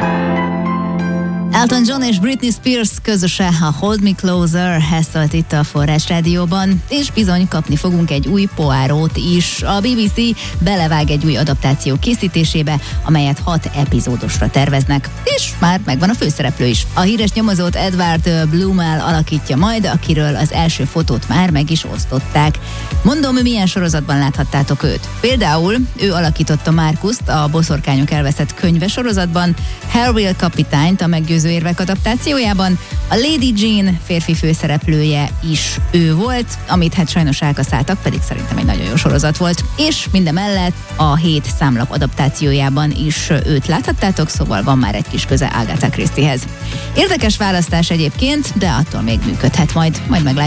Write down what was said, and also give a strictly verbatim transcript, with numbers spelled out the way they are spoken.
Elton John és Britney Spears közöse a Hold Me Closer-hez szólt itt a Forrás Rádióban, és bizony kapni fogunk egy új Poirot is. A bé bé cé belevág egy új adaptáció készítésébe, amelyet hat epizódosra terveznek, és már megvan a főszereplő is. A híres nyomozót Edward Blumell alakítja majd, akiről az első fotót már meg is osztották. Mondom, milyen sorozatban láthattátok őt. Például ő alakította Marcust a Boszorkányok elveszett könyve sorozatban, Harwell kapitányt a Meggyőző érvek adaptációjában, a Lady Jane férfi főszereplője is ő volt, amit hát sajnos elkaszáltak, pedig szerintem egy nagyon jó sorozat volt, és mindemellett a Hét számlap adaptációjában is őt láthattátok, szóval van már egy kis köze Agatha Christiehez. Érdekes választás egyébként, de attól még működhet majd, majd meglátjuk.